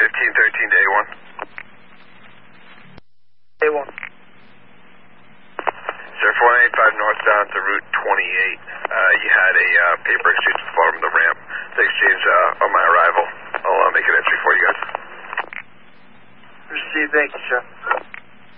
1513 to A1. A1. Sir, 485 northbound to Route 28. You had a paper exchange at the bottom of the ramp. The exchange on my arrival. I'll make an entry for you guys. Received, thank you, sir.